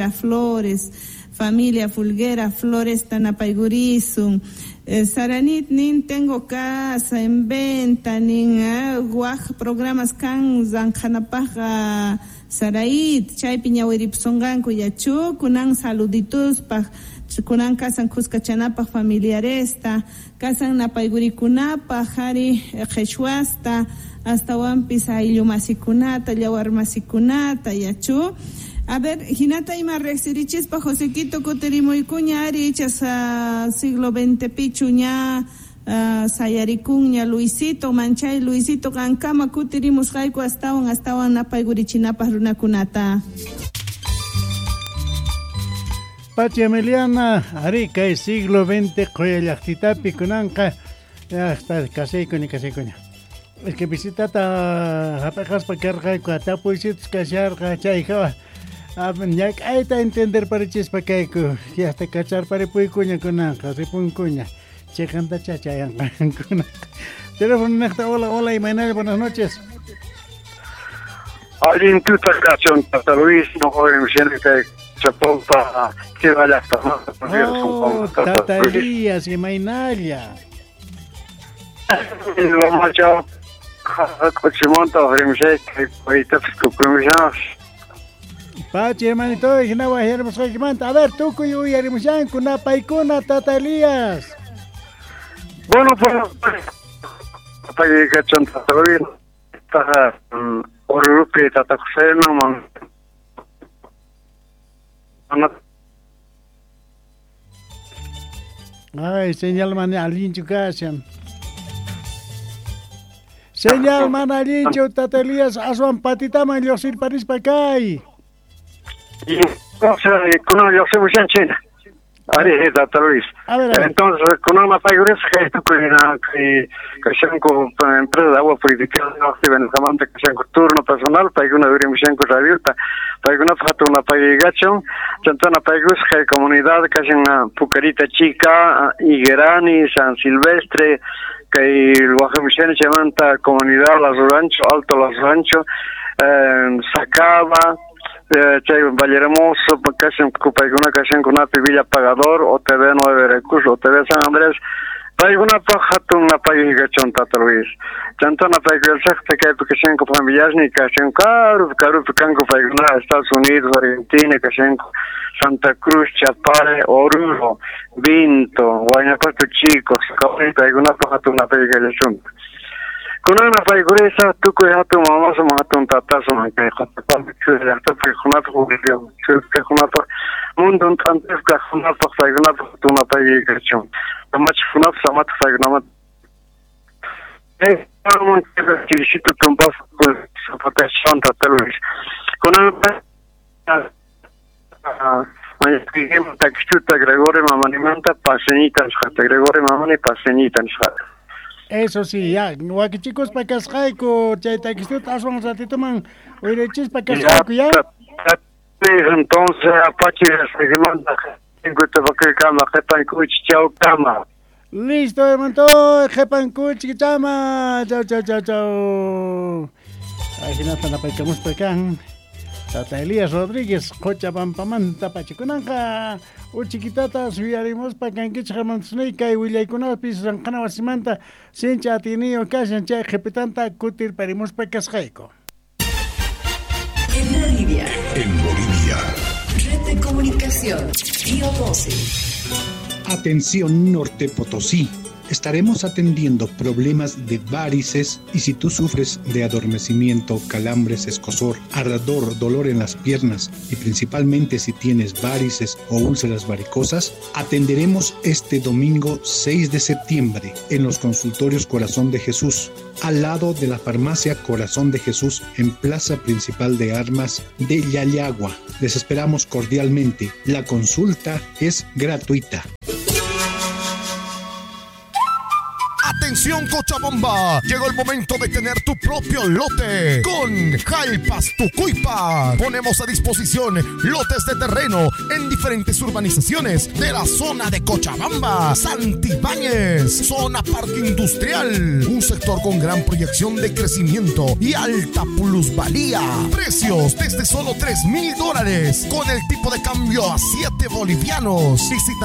Flores, familia Fulguera, Flores Tanapaigurizun, Saranit nin tengo casa en venta, nin guaj programas kan zanjanapaja Sarait, chay piñawiripsongan kuyachu, kunan saluditos pa kunan kasan kuskachanapa familiaresta, kasan napaigurikunapa, hari jechuasta, hasta wampis aylumasikunata, llawarmasikunata, yachu. A ver, Hinata ima reexirichispa Josequito Coterimoycuña ari hechas siglo XX pichuña sayaricuña Luisito Manchay Luisito Kankama Cutirimus Jaico astawan napaigurichinapa runakunata. Pachi Emiliana, Arica, siglo XX, Coyallactitapi, Kunanka, hasta Casecoña. Es que visitata Apejas Pacarca, Tapuisitos, Cacharca, Chaica. Ya hay que entender para chispaqueco, ya hasta cachar para puicuña Kunanka, Ripuncuña, Checanta Chachayan, Teléfono, hola, Imanel, buenas noches. Alguien tu canción, Tata Luis, no joven, que Chaponta, que vaya hasta más. Tata Elías y Mainalia. Lo macho, Cochimonta, que ahorita escuchamos. Pachi, hermanito, y no va a ir más Cochimanta. A ver, tú, Cuyu, y Arimushan, Kuna Paikuna, Tata Elías. Bueno, pues, Tata Luis, Tata Orupi, Tata José, no man. Ay, señal man alincho casian. Señal man alincho, Tata Elías, asuan patita man yosir paris pacay. Y entonces, con yo soy muy china. Ari, Tata Luis. Entonces, con una paiguresa que esto que sean con empresa de agua purificada, no se ven jamante que sean con turno personal, para una duración con abierta, para una fata una paigacho, chantana paiguresa que comunidad que sean Pucarita Chica, Higuerani, San Silvestre, que el Guajamishén se llama comunidad Las Rancho, Alto Las Rancho, Sacaba, Chay Valle Hermoso, casi una ocasión con una Villa Pagador, o TV Nueve Recursos, o TV San Andrés, para una paja, una paga Tata Luis. Chantana paga el sexto que hay con familias ni casi caro, picanco para Estados Unidos, Argentina, casi Santa Cruz, Chapare, Oruro, Vinto, Guayapato Chicos, para una paja, una paga el chunta. Con una paiguresa, tú cuidas tu mamá, somos a un tatazo, man, que mundo un tanto que una paiguresa. La macho funaf, samat paignamat. Un chiquito tumbas con su protección, Tata Luis. Con una escribimos textuta Gregorio Mamanimanta, pasenitas, Gregorio Mamani, pasenitas. Eso sí, ya, chicos para casjaico, chaita que tú aswan ratito man, oye chis para casjaico ya. Entonces Apache se manda en cuanto a que cama, jepan cuch chao cama. Listo, hermano, jepan cuch chama, chao. Ay, si no están aplicamos para acá. Tata Elías Rodríguez, Cocha Pampamanta, Pachikunanja, Chiquitata, subiremos para que en German Snake y William Kunapis, Rancana Basimanta, Sincha Tinio, Cashan, Chay, Jepetanta, Cutir, Perimus Pecasjaico. En Bolivia. Red de comunicación. Tío 12. Atención Norte Potosí. Estaremos atendiendo problemas de varices y si tú sufres de adormecimiento, calambres, escozor, ardor, dolor en las piernas y principalmente si tienes varices o úlceras varicosas, atenderemos este domingo 6 de septiembre en los consultorios Corazón de Jesús, al lado de la farmacia Corazón de Jesús en Plaza Principal de Armas de Yayagua. Les esperamos cordialmente. La consulta es gratuita. Atención Cochabamba, llegó el momento de tener tu propio lote con Jalpas Tucuypa. Ponemos a disposición lotes de terreno en diferentes urbanizaciones de la zona de Cochabamba, Santibáñez, zona parque industrial, un sector con gran proyección de crecimiento y alta plusvalía. Precios desde solo $3,000 con el tipo de cambio a 7 bolivianos. Visita